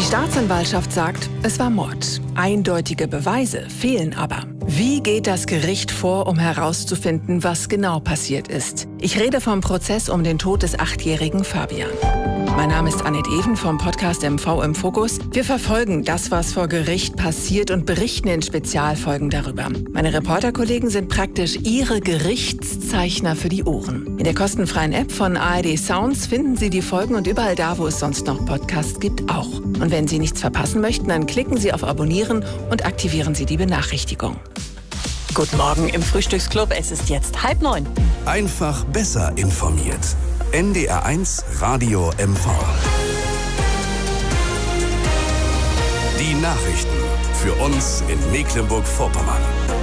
Staatsanwaltschaft sagt, es war Mord. Eindeutige Beweise fehlen aber. Wie geht das Gericht vor, um herauszufinden, was genau passiert ist? Ich rede vom Prozess um den Tod des 8-jährigen Fabian. Mein Name ist Annette Even vom Podcast MV im Fokus. Wir verfolgen das, was vor Gericht passiert und berichten in Spezialfolgen darüber. Meine Reporterkollegen sind praktisch Ihre Gerichtszeichner für die Ohren. In der kostenfreien App von ARD Sounds finden Sie die Folgen und überall da, wo es sonst noch Podcasts gibt, auch. Und wenn Sie nichts verpassen möchten, dann klicken Sie auf Abonnieren und aktivieren Sie die Benachrichtigung. Guten Morgen im Frühstücksclub. Es ist jetzt 8:30. Einfach besser informiert. NDR1 Radio MV. Die Nachrichten für uns in Mecklenburg-Vorpommern.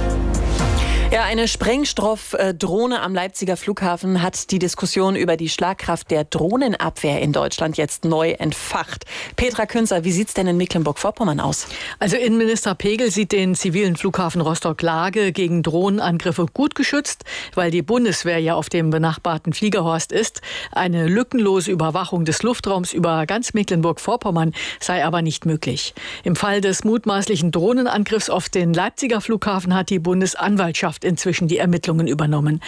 Ja, eine Sprengstoffdrohne am Leipziger Flughafen hat die Diskussion über die Schlagkraft der Drohnenabwehr in Deutschland jetzt neu entfacht. Petra Künzer, wie sieht's denn in Mecklenburg-Vorpommern aus? Also Innenminister Pegel sieht den zivilen Flughafen Rostock-Lage gegen Drohnenangriffe gut geschützt, weil die Bundeswehr ja auf dem benachbarten Fliegerhorst ist. Eine lückenlose Überwachung des Luftraums über ganz Mecklenburg-Vorpommern sei aber nicht möglich. Im Fall des mutmaßlichen Drohnenangriffs auf den Leipziger Flughafen hat die Bundesanwaltschaft inzwischen die Ermittlungen übernommen.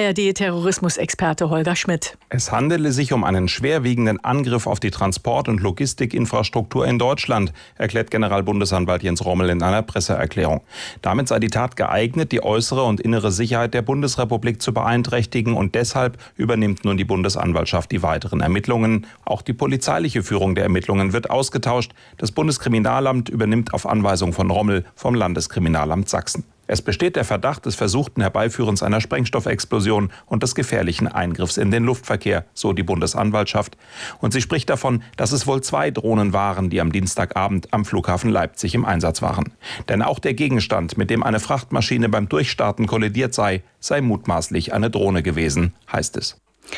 ARD-Terrorismusexperte Holger Schmidt. Es handele sich um einen schwerwiegenden Angriff auf die Transport- und Logistikinfrastruktur in Deutschland, erklärt Generalbundesanwalt Jens Rommel in einer Presseerklärung. Damit sei die Tat geeignet, die äußere und innere Sicherheit der Bundesrepublik zu beeinträchtigen, und deshalb übernimmt nun die Bundesanwaltschaft die weiteren Ermittlungen. Auch die polizeiliche Führung der Ermittlungen wird ausgetauscht. Das Bundeskriminalamt übernimmt auf Anweisung von Rommel vom Landeskriminalamt Sachsen. Es besteht der Verdacht des versuchten Herbeiführens einer Sprengstoffexplosion und des gefährlichen Eingriffs in den Luftverkehr, so die Bundesanwaltschaft. Und sie spricht davon, dass es wohl 2 Drohnen waren, die am Dienstagabend am Flughafen Leipzig im Einsatz waren. Denn auch der Gegenstand, mit dem eine Frachtmaschine beim Durchstarten kollidiert sei mutmaßlich eine Drohne gewesen, heißt es.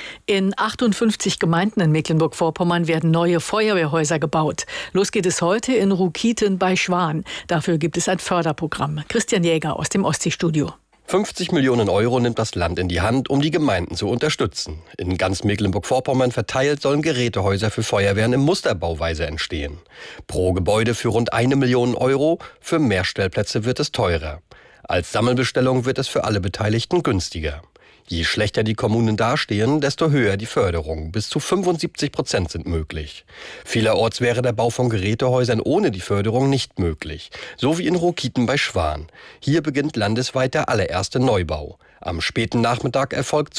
In 58 Gemeinden in Mecklenburg-Vorpommern werden neue Feuerwehrhäuser gebaut. Los geht es heute in Ruhkiten bei Schwan. Dafür gibt es ein Förderprogramm. Christian Jäger aus dem Ostseestudio. 50 Millionen Euro nimmt das Land in die Hand, um die Gemeinden zu unterstützen. In ganz Mecklenburg-Vorpommern verteilt sollen Gerätehäuser für Feuerwehren in Musterbauweise entstehen. Pro Gebäude für rund 1 Million Euro, für mehr Stellplätze wird es teurer. Als Sammelbestellung wird es für alle Beteiligten günstiger. Je schlechter die Kommunen dastehen, desto höher die Förderung. Bis zu 75% sind möglich. Vielerorts wäre der Bau von Gerätehäusern ohne die Förderung nicht möglich. So wie in Ruhkiten bei Schwan. Hier beginnt landesweit der allererste Neubau. Am späten Nachmittag erfolgt